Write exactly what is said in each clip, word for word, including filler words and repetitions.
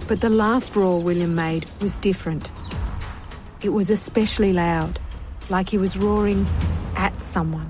But the last roar William made was different. It was especially loud, like he was roaring at someone.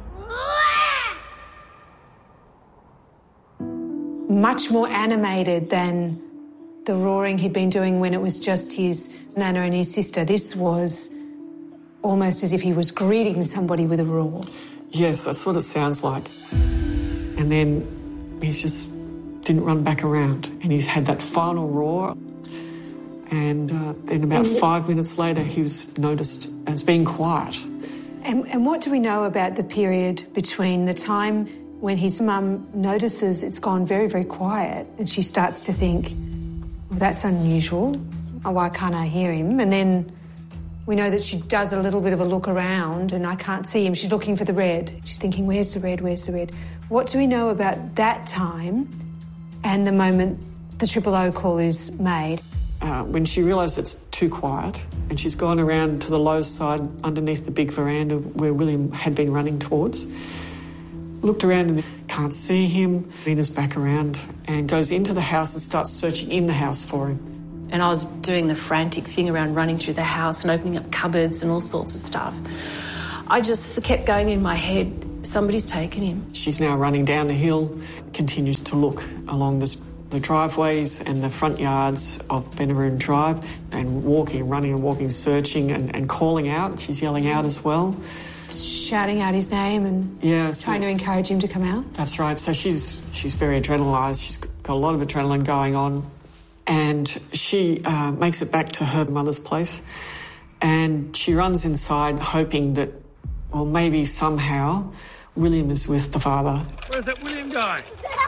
Much more animated than the roaring he'd been doing when it was just his nana and his sister. This was almost as if he was greeting somebody with a roar. Yes, that's what it sounds like. And then he's just didn't run back around, and he's had that final roar. And uh, then about and five minutes later, he was noticed as being quiet. And, and what do we know about the period between the time when his mum notices it's gone very, very quiet and she starts to think, well, that's unusual, oh, why can't I hear him? And then we know that she does a little bit of a look around and I can't see him. She's looking for the red. She's thinking, where's the red, where's the red? What do we know about that time and the moment the triple O call is made? Uh, when she realised it's too quiet and she's gone around to the low side underneath the big veranda where William had been running towards, looked around and can't see him, leans back around and goes into the house and starts searching in the house for him. And I was doing the frantic thing around running through the house and opening up cupboards and all sorts of stuff. I just kept going in my head, somebody's taken him. She's now running down the hill, continues to look along this the driveways and the front yards of Benaroon Drive and walking, running and walking, searching and, and calling out. She's yelling out as well. Shouting out his name and yeah, so trying to encourage him to come out? That's right. So she's she's very adrenalised. She's got a lot of adrenaline going on. And she uh, makes it back to her mother's place and she runs inside hoping that, well, maybe somehow William is with the father. Where's that William guy?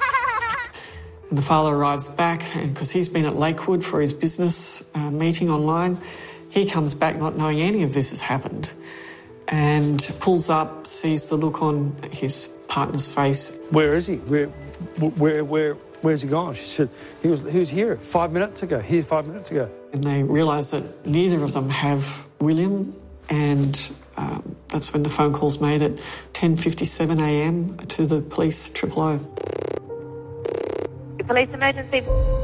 And the father arrives back, and because he's been at Lakewood for his business uh, meeting online, he comes back not knowing any of this has happened and pulls up, sees the look on his partner's face. Where is he? Where, where, where, where's he gone? She said, he was, he was here five minutes ago, here five minutes ago. And they realise that neither of them have William, and um, that's when the phone call's made at ten fifty-seven a m to the police triple O. Police emergency.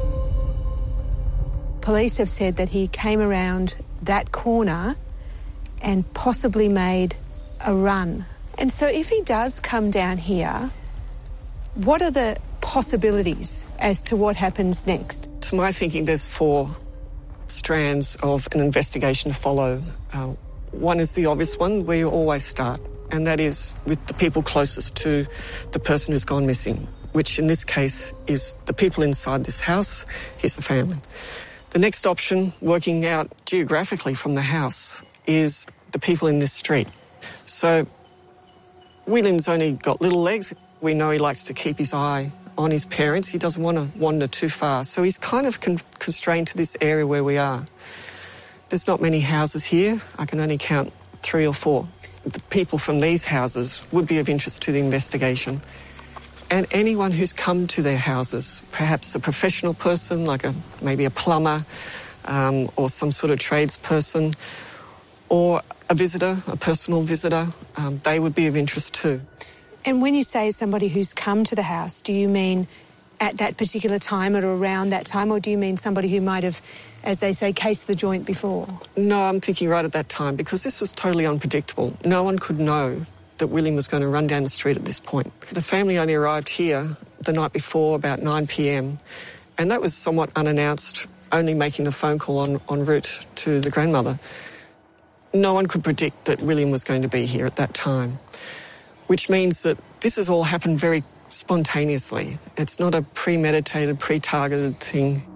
Police have said that he came around that corner and possibly made a run. And so if he does come down here, what are the possibilities as to what happens next? To my thinking, there's four strands of an investigation to follow. Uh, one is the obvious one, where you always start, and that is with the people closest to the person who's gone missing, which in this case is the people inside this house, his family. The next option, working out geographically from the house, is the people in this street. So William's only got little legs. We know he likes to keep his eye on his parents. He doesn't want to wander too far. So he's kind of con- constrained to this area where we are. There's not many houses here. I can only count three or four. The people from these houses would be of interest to the investigation. And anyone who's come to their houses, perhaps a professional person, like a maybe a plumber um, or some sort of tradesperson, or a visitor, a personal visitor, um, they would be of interest too. And when you say somebody who's come to the house, do you mean at that particular time or around that time, or do you mean somebody who might have, as they say, cased the joint before? No, I'm thinking right at that time, because this was totally unpredictable. No one could know that William was going to run down the street at this point. The family only arrived here the night before, about nine p m, and that was somewhat unannounced, only making the phone call on, en route to the grandmother. No one could predict that William was going to be here at that time, which means that this has all happened very spontaneously. It's not a premeditated, pre-targeted thing.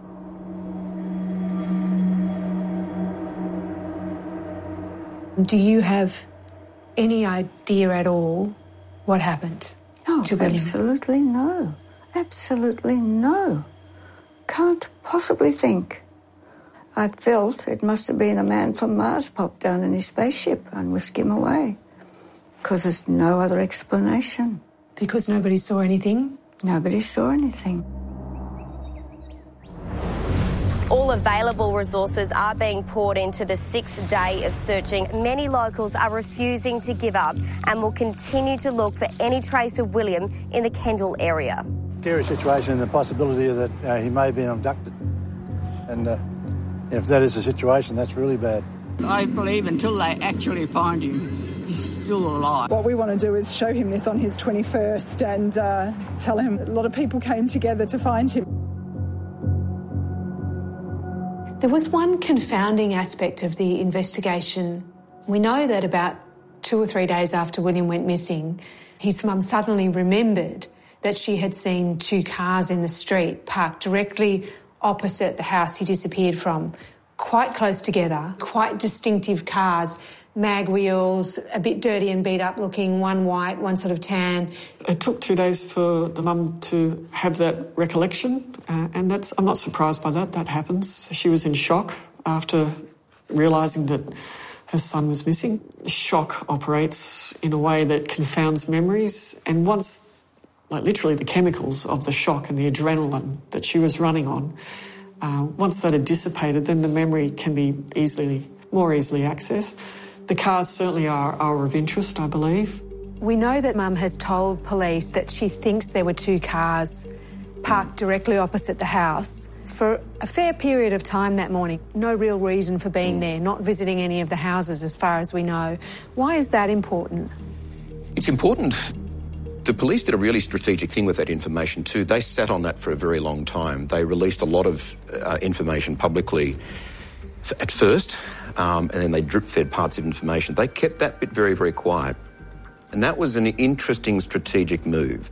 Do you have any idea at all what happened oh, to William? Absolutely no. Absolutely no. Can't possibly think. I felt it must have been a man from Mars popped down in his spaceship and whisked him away. Because there's no other explanation. Because nobody saw anything? Nobody saw anything. All available resources are being poured into the sixth day of searching. Many locals are refusing to give up and will continue to look for any trace of William in the Kendall area. Scary situation and the possibility that uh, he may have been abducted. And uh, if that is the situation, that's really bad. I believe until they actually find him, he's still alive. What we want to do is show him this on his twenty-first and uh, tell him a lot of people came together to find him. There was one confounding aspect of the investigation. We know that about two or three days after William went missing, his mum suddenly remembered that she had seen two cars in the street parked directly opposite the house he disappeared from, quite close together, quite distinctive cars, mag wheels, a bit dirty and beat up looking, one white, one sort of tan. It took two days for the mum to have that recollection, uh, and that's I'm not surprised by that. That happens. She was in shock after realising that her son was missing. Shock operates in a way that confounds memories, and once, like literally the chemicals of the shock and the adrenaline that she was running on, uh, once that had dissipated, then the memory can be easily, more easily accessed. The cars certainly are, are of interest, I believe. We know that Mum has told police that she thinks there were two cars parked directly opposite the house for a fair period of time that morning. No real reason for being there, not visiting any of the houses as far as we know. Why is that important? It's important. The police did a really strategic thing with that information too. They sat on that for a very long time. They released a lot of uh, information publicly at first, um, and then they drip-fed parts of information. They kept that bit very, very quiet. And that was an interesting strategic move.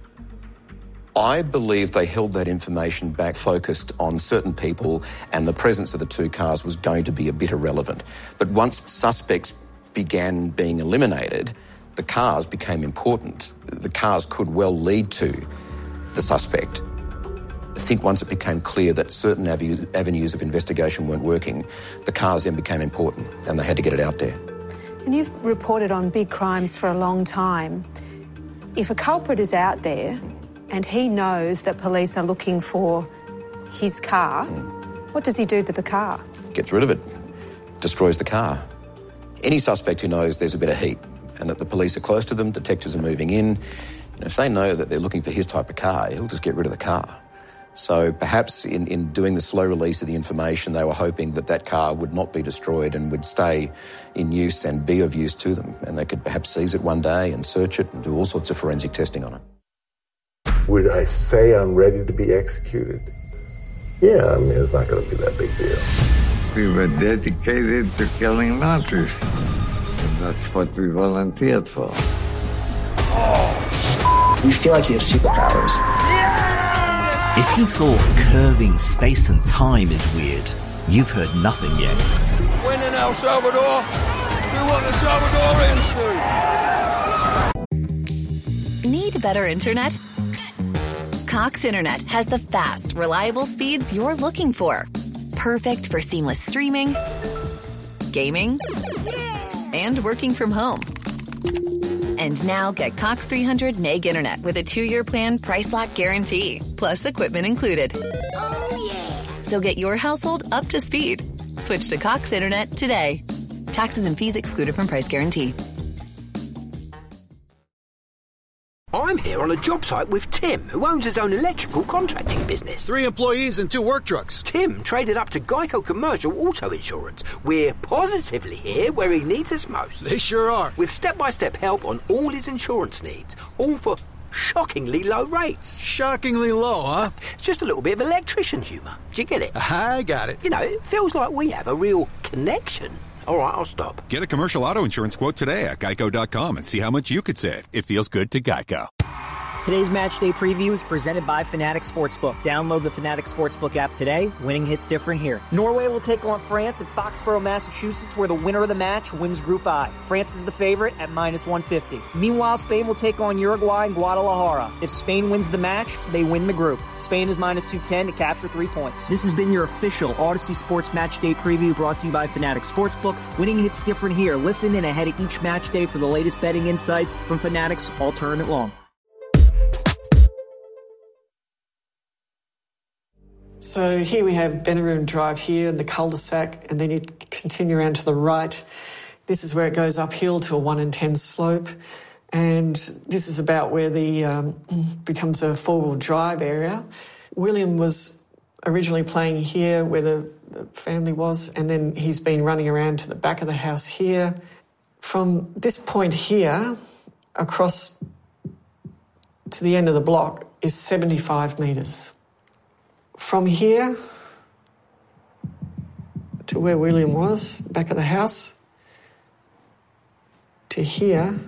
I believe they held that information back, focused on certain people, and the presence of the two cars was going to be a bit irrelevant. But once suspects began being eliminated, the cars became important. The cars could well lead to the suspect. I think once it became clear that certain avenues of investigation weren't working, the cars then became important, and they had to get it out there. And you've reported on big crimes for a long time. If a culprit is out there and he knows that police are looking for his car, mm. what does he do to the car? Gets rid of it, destroys the car. Any suspect who knows there's a bit of heat and that the police are close to them, detectives are moving in, and if they know that they're looking for his type of car, he'll just get rid of the car. So perhaps in, in doing the slow release of the information, they were hoping that that car would not be destroyed and would stay in use and be of use to them. And they could perhaps seize it one day and search it and do all sorts of forensic testing on it. Would I say I'm ready to be executed? Yeah, I mean, it's not going to be that big deal. We were dedicated to killing Nazis. And that's what we volunteered for. Oh, you feel like you have superpowers. Yeah! If you thought curving space and time is weird, you've heard nothing yet. When in El Salvador, do what the Salvadorians do. Need better internet? Cox Internet has the fast, reliable speeds you're looking for. Perfect for seamless streaming, gaming, and working from home. And now get Cox three hundred meg internet with a two-year plan price lock guarantee, plus equipment included. Oh, yeah. So get your household up to speed. Switch to Cox Internet today. Taxes and fees excluded from price guarantee. I'm here on a job site with Tim, who owns his own electrical contracting business. Three employees and two work trucks. Tim traded up to Geico Commercial Auto Insurance. We're positively here where he needs us most. They sure are. With step-by-step help on all his insurance needs, all for shockingly low rates. Shockingly low, huh? Just a little bit of electrician humour. Do you get it? I got it. You know, it feels like we have a real connection. All right, I'll stop. Get a commercial auto insurance quote today at geico dot com and see how much you could save. It feels good to Geico. Today's match day preview is presented by Fanatic Sportsbook. Download the Fanatic Sportsbook app today. Winning hits different here. Norway will take on France at Foxborough, Massachusetts, where the winner of the match wins Group I. France is the favorite at minus one fifty. Meanwhile, Spain will take on Uruguay in Guadalajara. If Spain wins the match, they win the group. Spain is minus two ten to capture three points. This has been your official Odyssey Sports Match Day preview brought to you by Fanatic Sportsbook. Winning hits different here. Listen in ahead of each match day for the latest betting insights from Fanatic's All Tournament Long. So here we have Benaroon Drive here, the cul-de-sac, and then you continue around to the right. This is where it goes uphill to a one in ten slope. And this is about where the um, becomes a four-wheel drive area. William was originally playing here where the, the family was, and then he's been running around to the back of the house here. From this point here across to the end of the block is seventy-five metres. From here to where William was, back of the house, to here,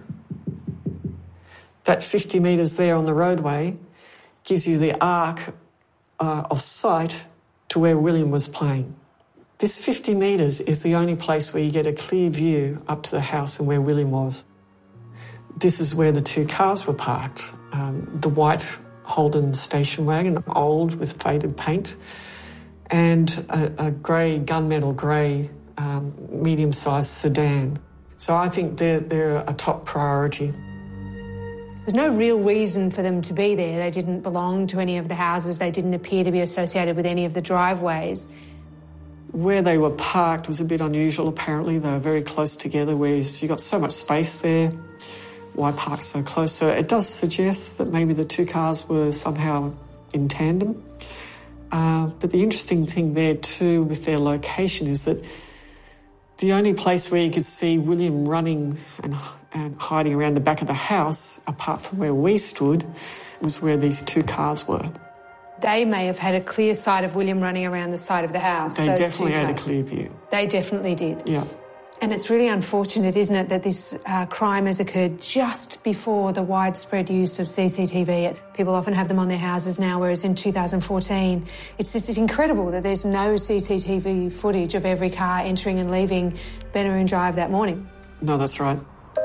that fifty metres there on the roadway gives you the arc uh, of sight to where William was playing. This fifty metres is the only place where you get a clear view up to the house and where William was. This is where the two cars were parked. Um, the white Holden station wagon, old with faded paint, and a, a grey, gunmetal grey, um, medium-sized sedan. So I think they're, they're a top priority. There's no real reason for them to be there. They didn't belong to any of the houses. They didn't appear to be associated with any of the driveways. Where they were parked was a bit unusual, apparently. They were very close together, whereas you got so much space there. Why park so close? So it does suggest that maybe the two cars were somehow in tandem. Uh, but the interesting thing there too with their location is that the only place where you could see William running and, and hiding around the back of the house, apart from where we stood, was where these two cars were. They may have had a clear sight of William running around the side of the house. They definitely had a clear view. They definitely did. Yeah. And it's really unfortunate, isn't it, that this uh, crime has occurred just before the widespread use of C C T V. People often have them on their houses now, whereas in two thousand fourteen, it's just it's incredible that there's no C C T V footage of every car entering and leaving Bennering Drive that morning. No, that's right.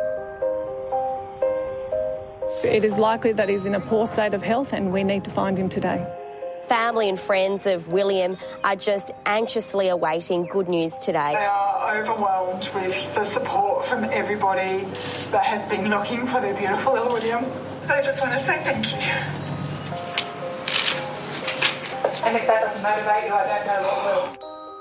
It is likely that he's in a poor state of health and we need to find him today. Family and friends of William are just anxiously awaiting good news today. They are overwhelmed with the support from everybody that has been looking for their beautiful little William. They just want to say thank you. And if that doesn't motivate you, I don't know what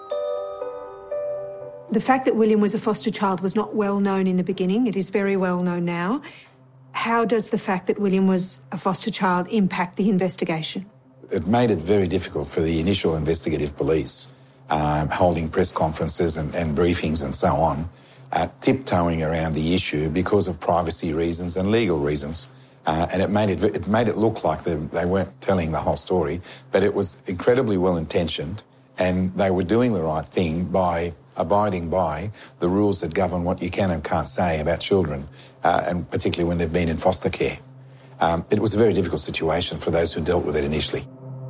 will. The fact that William was a foster child was not well known in the beginning. It is very well known now. How does the fact that William was a foster child impact the investigation? It made it very difficult for the initial investigative police, um, holding press conferences and, and briefings and so on, uh, tiptoeing around the issue because of privacy reasons and legal reasons. Uh, and it made it, it made it look like they, they weren't telling the whole story, but it was incredibly well-intentioned, and they were doing the right thing by abiding by the rules that govern what you can and can't say about children, uh, and particularly when they've been in foster care. Um, it was a very difficult situation for those who dealt with it initially.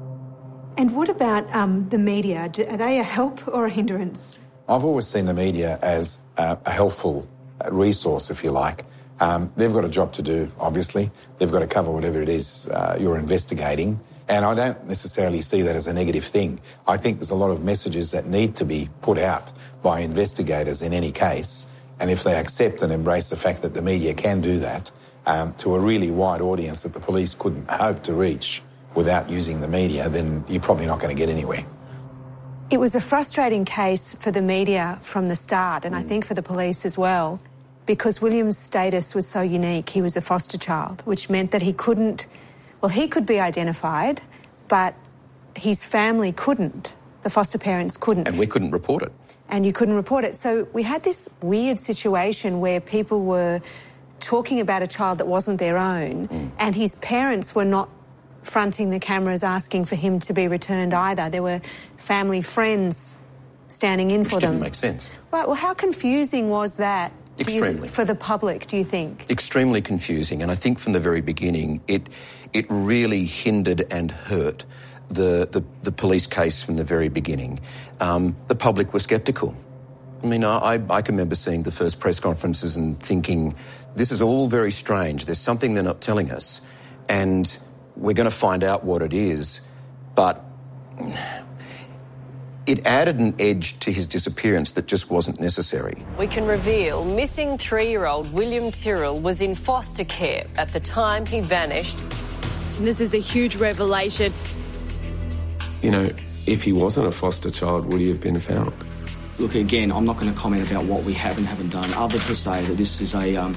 And what about um, the media? Do, are they a help or a hindrance? I've always seen the media as uh, a helpful resource, if you like. Um, they've got a job to do, obviously. They've got to cover whatever it is uh, you're investigating. And I don't necessarily see that as a negative thing. I think there's a lot of messages that need to be put out by investigators in any case. And if they accept and embrace the fact that the media can do that um, to a really wide audience that the police couldn't hope to reach without using the media, then you're probably not going to get anywhere. It was a frustrating case for the media from the start, and mm. I think for the police as well, because William's status was so unique. He was a foster child, which meant that he couldn't, well, he could be identified, but his family couldn't. The foster parents couldn't. And we couldn't report it. And you couldn't report it. So we had this weird situation where people were talking about a child that wasn't their own, mm. and his parents were not fronting the cameras asking for him to be returned either. There were family friends standing in Which for them. Didn't make sense. Right, well, how confusing was that Extremely. You, for the public, do you think? Extremely confusing, and I think from the very beginning it it really hindered and hurt the, the, the police case from the very beginning. Um, the public were sceptical. I mean, I, I can remember seeing the first press conferences and thinking, this is all very strange. There's something they're not telling us, and we're going to find out what it is. But it added an edge to his disappearance that just wasn't necessary. We can reveal missing three-year-old William Tyrrell was in foster care at the time he vanished. And this is a huge revelation. You know, if he wasn't a foster child, would he have been found? Look, again, I'm not going to comment about what we have and haven't done, other to say that this is a, um,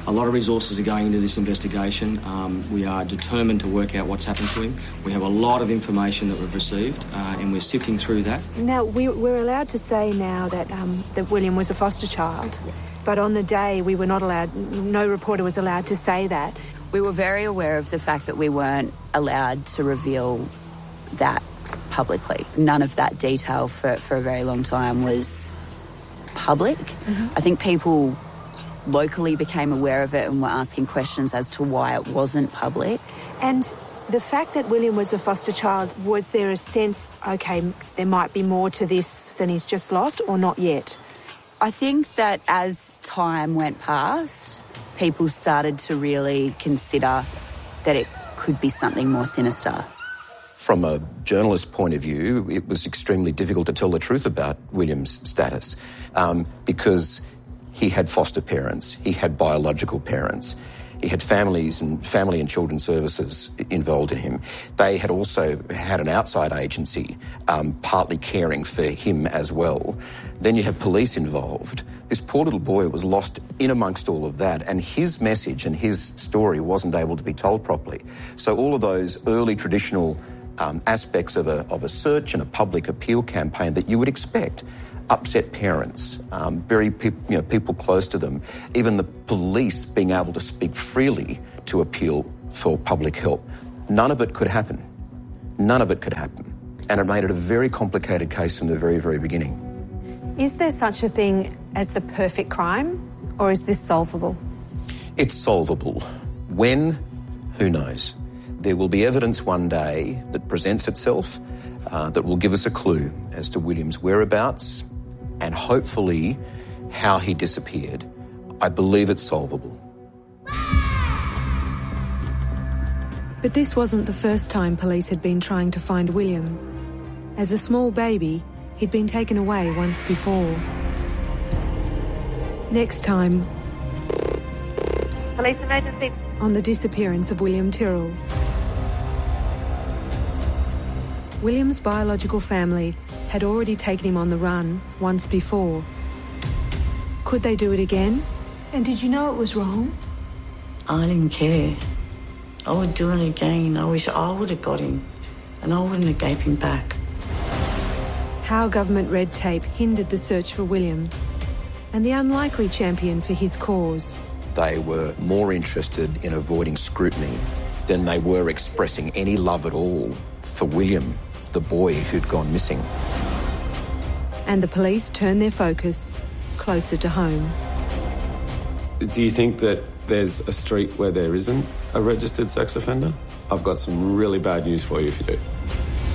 A lot of resources are going into this investigation. Um, we are determined to work out what's happened to him. We have a lot of information that we've received, uh, and we're sifting through that. Now, we, we're allowed to say now that, um, that William was a foster child, yeah. But on the day we were not allowed, no reporter was allowed to say that. We were very aware of the fact that we weren't allowed to reveal that publicly. None of that detail for, for a very long time was public. Mm-hmm. I think people locally became aware of it and were asking questions as to why it wasn't public. And the fact that William was a foster child, was there a sense, OK, there might be more to this than he's just lost, or not yet? I think that as time went past, people started to really consider that it could be something more sinister. From a journalist's point of view, it was extremely difficult to tell the truth about William's status um, because he had foster parents, he had biological parents, he had families and family and children's services involved in him. They had also had an outside agency um, partly caring for him as well. Then you have police involved. This poor little boy was lost in amongst all of that, and his message and his story wasn't able to be told properly. So all of those early traditional um, aspects of a, of a search and a public appeal campaign that you would expect upset parents, um, very pe- you know, people close to them, even the police being able to speak freely to appeal for public help. None of it could happen. None of it could happen. And it made it a very complicated case from the very, very beginning. Is there such a thing as the perfect crime, or is this solvable? It's solvable. When? Who knows? There will be evidence one day that presents itself uh, that will give us a clue as to William's whereabouts, and hopefully how he disappeared. I believe it's solvable. But this wasn't the first time police had been trying to find William. As a small baby, he'd been taken away once before. Next time, police emergency. On the disappearance of William Tyrrell. William's biological family had already taken him on the run once before. Could they do it again? And did you know it was wrong? I didn't care. I would do it again. I wish I would have got him, and I wouldn't have gave him back. How government red tape hindered the search for William, and the unlikely champion for his cause. They were more interested in avoiding scrutiny than they were expressing any love at all for William, the boy who'd gone missing. And the police turned their focus closer to home. Do you think that there's a street where there isn't a registered sex offender? I've got some really bad news for you if you do.